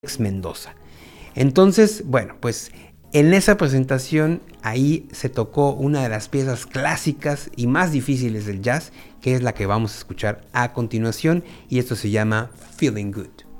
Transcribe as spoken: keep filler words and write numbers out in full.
Mendoza. Entonces, bueno, pues en esa presentación ahí se tocó una de las piezas clásicas y más difíciles del jazz, que es la que vamos a escuchar a continuación, y esto se llama Feeling Good.